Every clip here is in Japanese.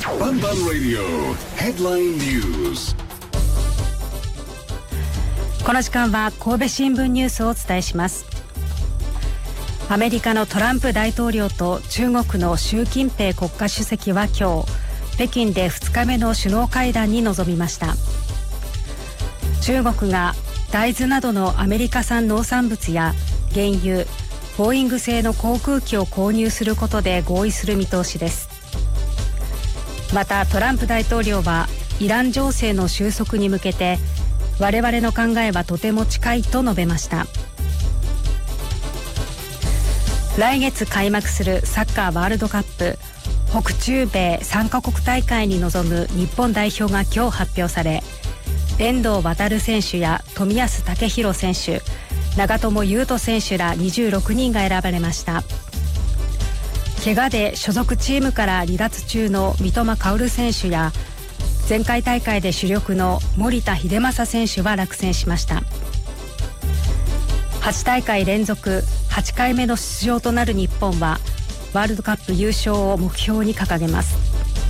バンバンラディオヘッドラインニュース。 この時間は神戸新聞ニュースをお伝えします。アメリカのトランプ大統領と中国の習近平国家主席は今日北京で2日目の首脳会談に臨みました。中国が大豆などのアメリカ産農産物や原油、ボーイング製の航空機を購入することで合意する見通しです。またトランプ大統領はイラン情勢の収束に向けて我々の考えはとても近いと述べました。来月開幕するサッカーワールドカップ北中米3カ国大会に臨む日本代表が今日発表され、遠藤航選手や冨安健洋選手、長友佑都選手ら26人が選ばれました。怪我で所属チームから離脱中の三笘薫選手や前回大会で主力の守田英正選手は落選しました。8大会連続8回目の出場となる日本はワールドカップ優勝を目標に掲げます。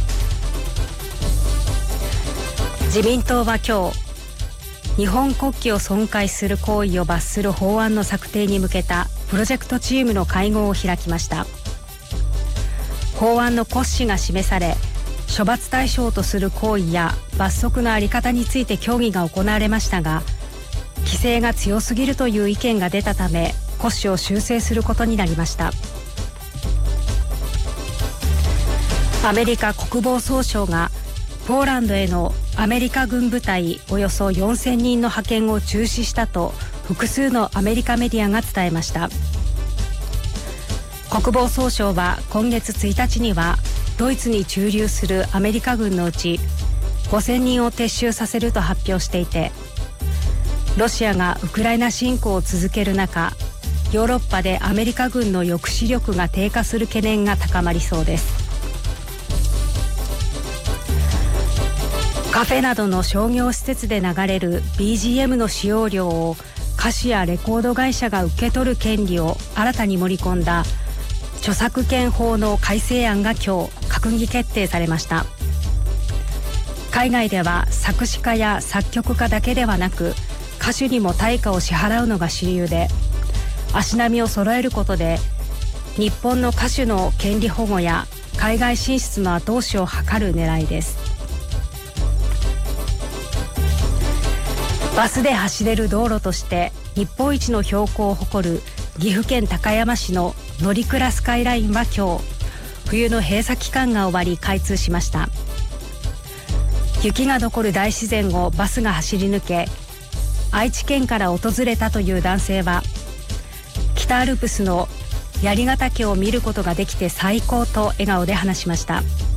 自民党は今日日本国旗を損壊する行為を罰する法案の策定に向けたプロジェクトチームの会合を開きました。法案の骨子が示され、処罰対象とする行為や罰則の在り方について協議が行われましたが、規制が強すぎるという意見が出たため骨子を修正することになりました。アメリカ国防総省がポーランドへのアメリカ軍部隊およそ4000人の派遣を中止したと複数のアメリカメディアが伝えました。国防総省は今月1日にはドイツに駐留するアメリカ軍のうち5000人を撤収させると発表していて、ロシアがウクライナ侵攻を続ける中、ヨーロッパでアメリカ軍の抑止力が低下する懸念が高まりそうです。カフェなどの商業施設で流れる BGM の使用料を歌手やレコード会社が受け取る権利を新たに盛り込んだ著作権法の改正案が今日閣議決定されました。海外では作詞家や作曲家だけではなく歌手にも対価を支払うのが主流で、足並みを揃えることで日本の歌手の権利保護や海外進出の後押しを図る狙いです。バスで走れる道路として日本一の標高を誇る岐阜県高山市の乗鞍スカイラインは今日冬の閉鎖期間が終わり開通しました。雪が残る大自然をバスが走り抜け、愛知県から訪れたという男性は北アルプスの槍ヶ岳を見ることができて最高と笑顔で話しました。